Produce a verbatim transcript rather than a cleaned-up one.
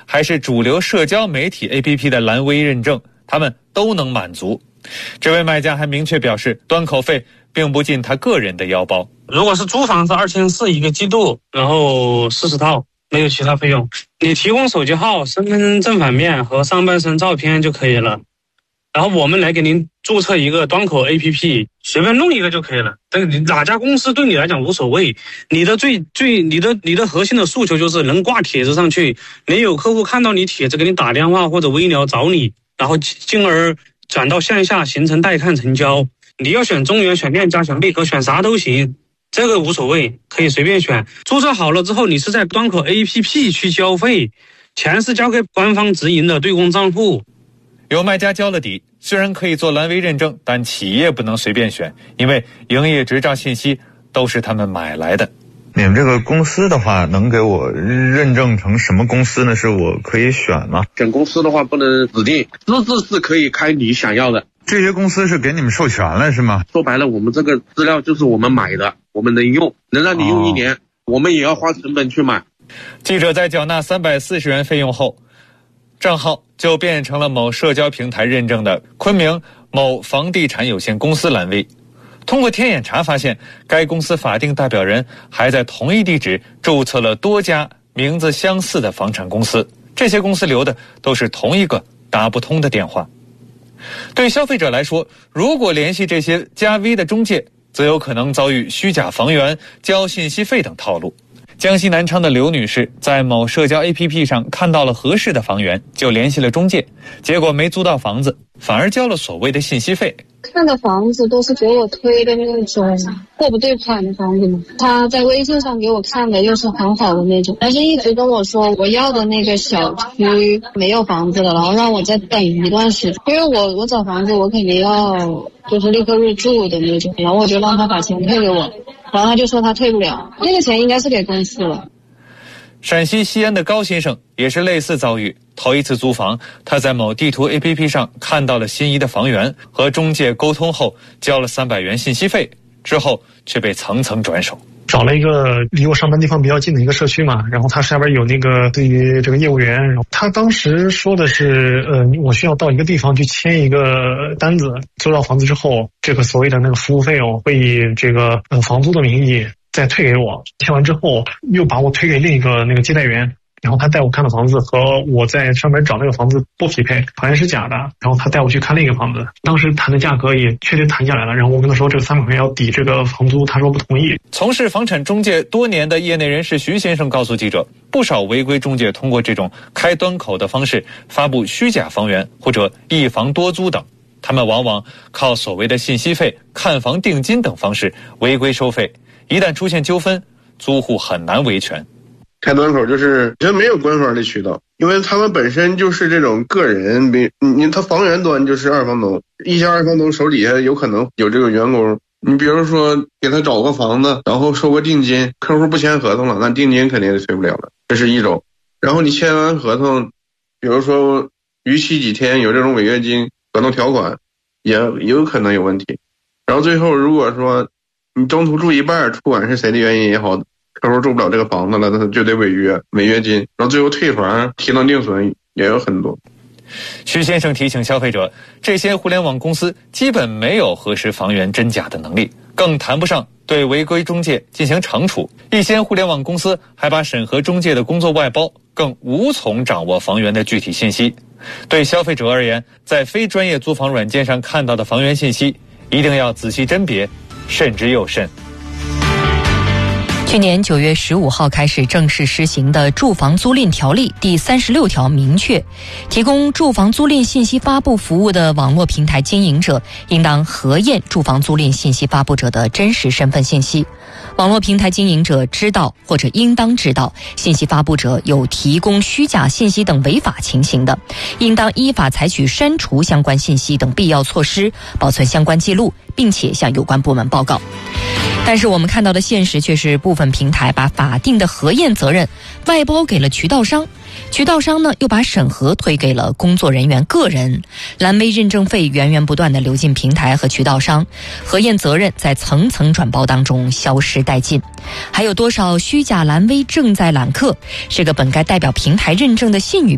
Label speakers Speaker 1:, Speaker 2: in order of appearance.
Speaker 1: 还是主流社交媒体 A P P 的蓝 V 认证，他们都能满足。这位卖家还明确表示，端口费并不进他个人的腰包。
Speaker 2: 如果是租房子二千四一个季度，然后四十套，没有其他费用，你提供手机号、身份证正反面和上半身照片就可以了。然后我们来给您注册一个端口 A P P， 随便弄一个就可以了。但是哪家公司对你来讲无所谓，你的最最你的你的核心的诉求就是能挂帖子上去，没有客户看到你帖子给你打电话或者微聊找你，然后进而转到线下形成带看成交。你要选中原、选链家、选贝壳，选啥都行，这个无所谓，可以随便选。注册好了之后，你是在端口 A P P 去交费，钱是交给官方直营的对公账户。
Speaker 1: 有卖家交了底，虽然可以做蓝 V 认证，但企业不能随便选，因为营业执照信息都是他们买来的。
Speaker 3: 你们这个公司的话，能给我认证成什么公司呢？是我可以选吗？
Speaker 4: 选公司的话不能指定，资质是可以开你想要的。
Speaker 3: 这些公司是给你们授权了是吗？
Speaker 4: 说白了，我们这个资料就是我们买的，我们能用，能让你用一年，哦、我们也要花成本去买。
Speaker 1: 记者在缴纳三百四十元费用后，账号就变成了某社交平台认证的昆明某房地产有限公司蓝 V。通过天眼查发现，该公司法定代表人还在同一地址注册了多家名字相似的房产公司，这些公司留的都是同一个打不通的电话。对消费者来说，如果联系这些加 V 的中介，则有可能遭遇虚假房源、交信息费等套路。江西南昌的刘女士在某社交 A P P 上看到了合适的房源，就联系了中介，结果没租到房子，反而交了所谓的信息费。
Speaker 5: 看的房子都是给我推的那种货不对款的房子嘛，他在微信上给我看的又是很好的那种，但是一直跟我说我要的那个小区没有房子了，然后让我再等一段时间，因为我我找房子我肯定要就是立刻入住的那种，然后我就让他把钱退给我，然后他就说他退不了，那个钱应该是给公司了。
Speaker 1: 陕西西安的高先生也是类似遭遇，头一次租房，他在某地图 A P P 上看到了心仪的房源，和中介沟通后交了三百元信息费，之后却被层层转手。
Speaker 6: 找了一个离我上班地方比较近的一个社区嘛，然后他下边有那个对于这个业务员，然后他当时说的是，呃，我需要到一个地方去签一个单子，租到房子之后，这个所谓的那个服务费用会以这个呃房租的名义再退给我，签完之后又把我推给另一个那个接待员，然后他带我看的房子和我在上面找那个房子不匹配，好像是假的，然后他带我去看另一个房子，当时谈的价格也确实谈下来了，然后我跟他说这个三百块钱要抵这个房租，他说不同意。
Speaker 1: 从事房产中介多年的业内人士徐先生告诉记者，不少违规中介通过这种开端口的方式发布虚假房源或者一房多租等，他们往往靠所谓的信息费、看房定金等方式违规收费，一旦出现纠纷，租户很难维权。
Speaker 7: 开端口就是觉得没有官方的渠道，因为他们本身就是这种个人，比你他房源端就是二房东，一家二房东手底下有可能有这个员工，你比如说给他找个房子，然后收个定金，客户不签合同了，那定金肯定是退不了了，这是一种。然后你签完合同，比如说逾期几天有这种违约金合同条款，也也有可能有问题。然后最后如果说你中途住一半，不管是谁的原因也好，客户住不了这个房子了，那就得违约，违约金，然后最后退还、提能定损也有很多。
Speaker 1: 徐先生提醒消费者，这些互联网公司基本没有核实房源真假的能力，更谈不上对违规中介进行惩处。一些互联网公司还把审核中介的工作外包，更无从掌握房源的具体信息。对消费者而言，在非专业租房软件上看到的房源信息，一定要仔细甄别，慎之又慎。
Speaker 8: 去年九月十五号开始正式实行的《住房租赁条例》第三十六条明确，提供住房租赁信息发布服务的网络平台经营者应当核验住房租赁信息发布者的真实身份信息。网络平台经营者知道或者应当知道信息发布者有提供虚假信息等违法情形的，应当依法采取删除相关信息等必要措施，保存相关记录，并且向有关部门报告。但是我们看到的现实却是，部分平台把法定的核验责任外包给了渠道商，渠道商呢又把审核推给了工作人员个人，蓝 V 认证费源源不断地流进平台和渠道商，核验责任在层层转包当中消失殆尽。还有多少虚假蓝 V 正在揽客？这个本该代表平台认证的信誉